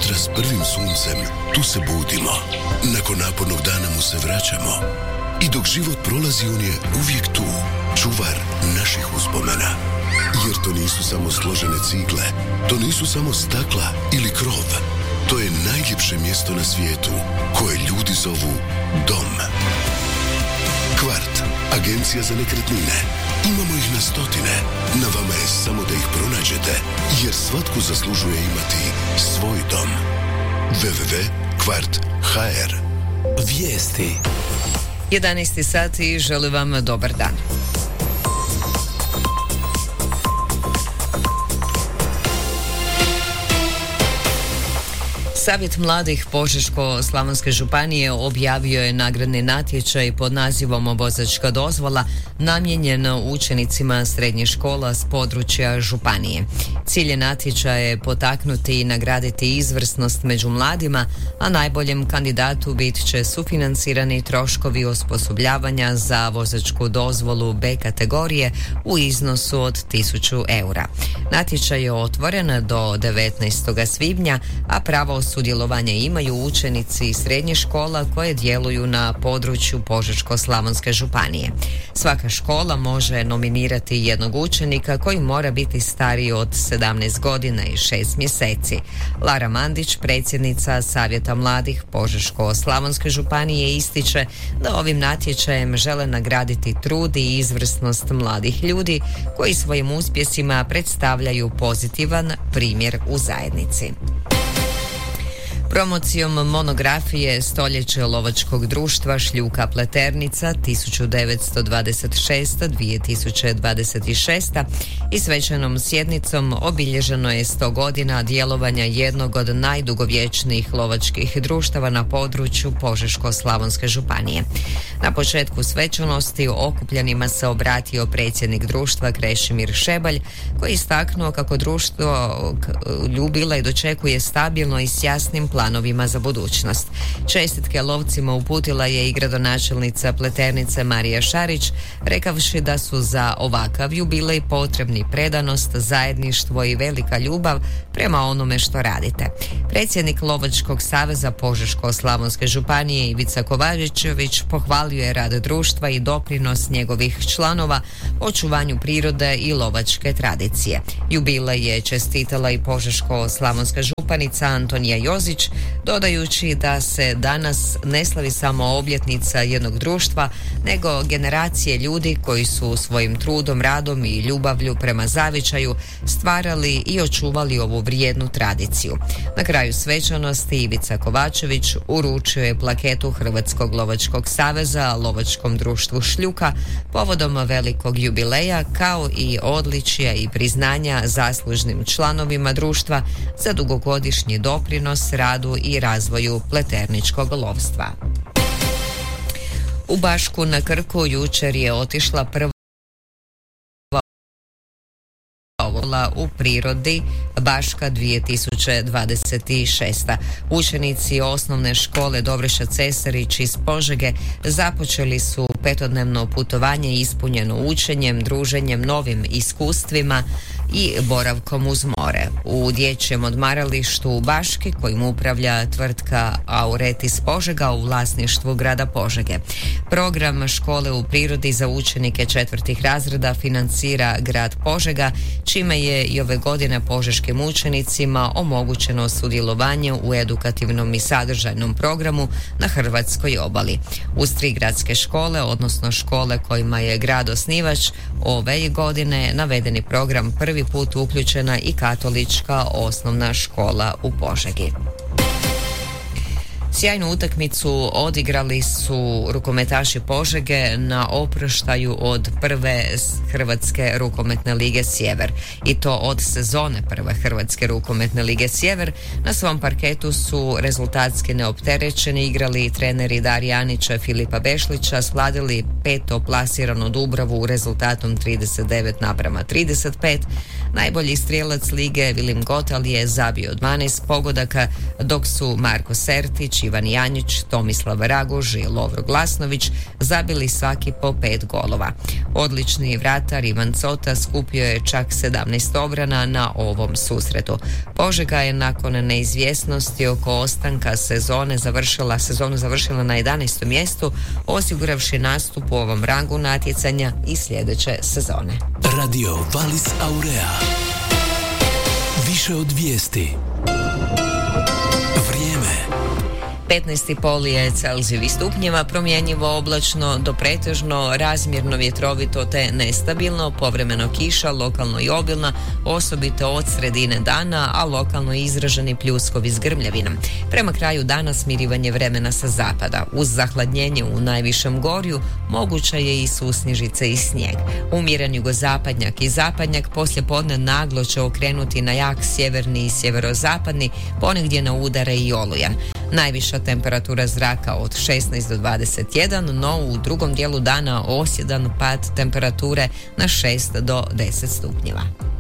jutra s prvim suncem, tu se budimo. Nakon napornog dana mu se vraćamo. I dok život prolazi, on je uvijek tu, čuvar naših uspomena. Jer to nisu samo složene cigle, to nisu samo stakla ili krov. To je najljepše mjesto na svijetu, koje ljudi zovu dom. Kvart, agencija za nekretnine. Imamo ih na stotine. Na vama je samo da ih pronađete, jer svatko zaslužuje imati svoj dom. www.kvart.hr. Vijesti. 11 sati i želim vam dobar dan. Savjet mladih Požeško-slavonske županije objavio je nagradni natječaj pod nazivom Vozačka dozvola namijenjen učenicima srednjih škola s područja županije. Cilj je natječaja potaknuti i nagraditi izvrsnost među mladima, a najboljem kandidatu bit će sufinancirani troškovi osposobljavanja za vozačku dozvolu B kategorije u iznosu od 1000 eura. Natječaj je otvoren do 19. svibnja, a pravo sudjelovanja imaju učenici srednjih škola koje djeluju na području Požeško-slavonske županije. Svaka škola može nominirati jednog učenika koji mora biti stariji od 17 godina i 6 mjeseci. Lara Mandić, predsjednica Savjeta mladih Požeško-slavonske županije, ističe da ovim natječajem žele nagraditi trud i izvrsnost mladih ljudi koji svojim uspjesima predstavljaju pozitivan primjer u zajednici. Promocijom monografije Stoljeće lovačkog društva Šljuka Pleternica 1926-2026 i svečanom sjednicom obilježeno je 100 godina djelovanja jednog od najdugovječnijih lovačkih društava na području Požeško-slavonske županije. Na početku svečanosti okupljenima se obratio predsjednik društva Krešimir Šebalj, koji istaknuo kako društvo ljubila i dočekuje stabilno i s jasnim planovima za budućnost. Čestitke lovcima uputila je i gradonačelnica Pleternice Marija Šarić, rekavši da su za ovakav jubilej potrebni predanost, zajedništvo i velika ljubav prema onome što radite. Predsjednik Lovačkog saveza Požeško-slavonske županije Ivica Kovačević pohvalio je rad društva i doprinos njegovih članova očuvanju prirode i lovačke tradicije. Jubilej je čestitala i Požeško-slavonska županica Antonija Jozić, dodajući da se danas ne slavi samo obljetnica jednog društva, nego generacije ljudi koji su svojim trudom, radom i ljubavlju prema zavičaju stvarali i očuvali ovu vrijednu tradiciju. Na kraju svečanosti Ivica Kovačević uručio je plaketu Hrvatskog lovačkog saveza Lovačkom društvu Šljuka povodom velikog jubileja, kao i odličja i priznanja zaslužnim članovima društva za dugogodišnji doprinos radu i razvoju pleterničkog lovstva. U Bašku na Krku jučer je otišla prva u prirodi Baška 2026. Učenici osnovne škole Dobriša Cesarić iz Požege započeli su petodnevno putovanje ispunjeno učenjem, druženjem, novim iskustvima i boravkom uz more. U dječjem odmaralištu u Baški, kojim upravlja tvrtka Auretis Požega u vlasništvu grada Požege. Program škole u prirodi za učenike 4. razreda financira grad Požega, čime je i ove godine požeškim učenicima omogućeno sudjelovanje u edukativnom i sadržajnom programu na hrvatskoj obali. Uz 3 gradske škole, odnosno škole kojima je grad osnivač, ove godine navedeni program prvi put uključena i katolička osnovna škola u Požegi. Sjajnu utakmicu odigrali su rukometaši Požege na oproštaju od prve Hrvatske rukometne lige Sjever. I to od sezone prve Hrvatske rukometne lige Sjever. Na svom parketu su rezultatski neopterećeni igrali treneri Darija Anića i Filipa Bešlića, svladili 5. plasiranu Dubravu rezultatom 39:35. Najbolji strijelac lige Vilim Gotal je zabio 12 pogodaka, dok su Marko Sertić Ivković, Ivan Janjić, Tomislav Raguž i Lovro Glasnović zabili svaki po 5 golova. Odlični vratar Ivan Cota skupio je čak 17 obrana na ovom susretu. Požega je nakon neizvjesnosti oko ostanka sezonu završila na 11. mjestu, osiguravši nastup u ovom rangu natjecanja i sljedeće sezone. Radio Valis Aurea. Više od vijesti. Vrijeme. 15,5 je Celzijevih stupnjeva, promjenjivo oblačno do pretežno, razmjerno vjetrovito te nestabilno, povremeno kiša, lokalno i obilna, osobito od sredine dana, a lokalno izraženi pljuskovi s grmljavinom. Prema kraju dana smirivanje vremena sa zapada. Uz zahladnjenje u najvišem gorju moguća je i susnježice i snijeg. Umjeren jugozapadnjak i zapadnjak poslije podne naglo će okrenuti na jak sjeverni i sjeverozapadni, ponegdje na udare i olujan. Najviša temperatura zraka od 16 do 21, no u drugom dijelu dana osjedan pad temperature na 6 do 10 stupnjeva.